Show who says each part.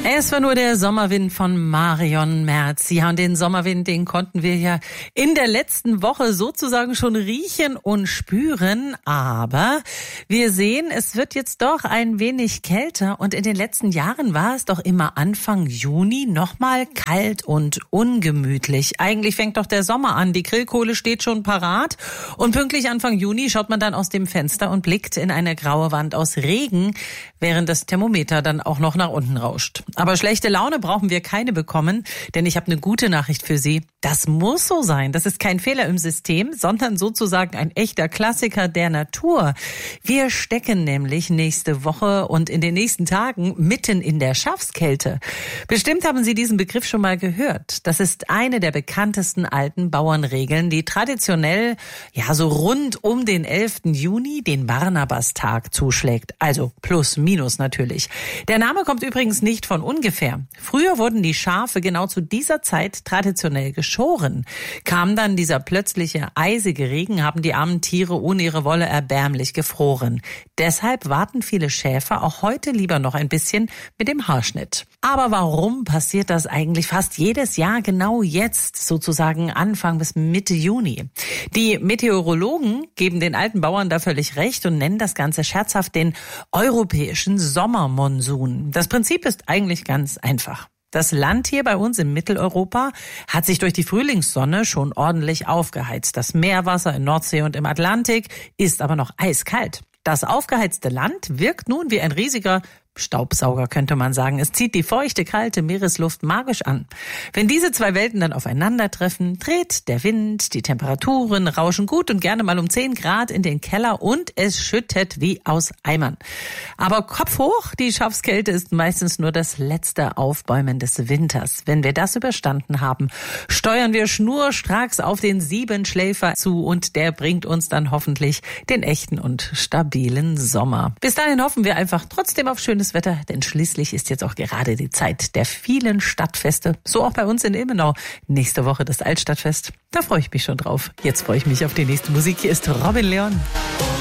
Speaker 1: Es war nur der Sommerwind von Marion Merz. Ja, und den Sommerwind, den konnten wir ja in der letzten Woche sozusagen schon riechen und spüren. Aber wir sehen, es wird jetzt doch ein wenig kälter. Und in den letzten Jahren war es doch immer Anfang Juni nochmal kalt und ungemütlich. Eigentlich fängt doch der Sommer an. Die Grillkohle steht schon parat. Und pünktlich Anfang Juni schaut man dann aus dem Fenster und blickt in eine graue Wand aus Regen, während das Thermometer dann auch noch nach unten rauscht. Aber schlechte Laune brauchen wir keine bekommen, denn ich habe eine gute Nachricht für Sie. Das muss so sein. Das ist kein Fehler im System, sondern sozusagen ein echter Klassiker der Natur. Wir stecken nämlich nächste Woche und in den nächsten Tagen mitten in der Schafskälte. Bestimmt haben Sie diesen Begriff schon mal gehört. Das ist eine der bekanntesten alten Bauernregeln, die traditionell ja so rund um den 11. Juni, den Barnabastag, zuschlägt. Also plus, minus natürlich. Der Name kommt übrigens nicht von ungefähr. Früher wurden die Schafe genau zu dieser Zeit traditionell geschoren. Kam dann dieser plötzliche eisige Regen, haben die armen Tiere ohne ihre Wolle erbärmlich gefroren. Deshalb warten viele Schäfer auch heute lieber noch ein bisschen mit dem Haarschnitt. Aber warum passiert das eigentlich fast jedes Jahr genau jetzt, sozusagen Anfang bis Mitte Juni? Die Meteorologen geben den alten Bauern da völlig recht und nennen das Ganze scherzhaft den europäischen Sommermonsun. Das Prinzip ist eigentlich ganz einfach. Das Land hier bei uns in Mitteleuropa hat sich durch die Frühlingssonne schon ordentlich aufgeheizt. Das Meerwasser in Nordsee und im Atlantik ist aber noch eiskalt. Das aufgeheizte Land wirkt nun wie ein riesiger Staubsauger, könnte man sagen. Es zieht die feuchte, kalte Meeresluft magisch an. Wenn diese zwei Welten dann aufeinandertreffen, dreht der Wind, die Temperaturen rauschen gut und gerne mal um 10 Grad in den Keller und es schüttet wie aus Eimern. Aber Kopf hoch, die Schafskälte ist meistens nur das letzte Aufbäumen des Winters. Wenn wir das überstanden haben, steuern wir schnurstracks auf den Siebenschläfer zu und der bringt uns dann hoffentlich den echten und stabilen Sommer. Bis dahin hoffen wir einfach trotzdem auf schönes Wetter, denn schließlich ist jetzt auch gerade die Zeit der vielen Stadtfeste. So auch bei uns in Ilmenau. Nächste Woche das Altstadtfest. Da freue ich mich schon drauf. Jetzt freue ich mich auf die nächste Musik. Hier ist Robin Leon.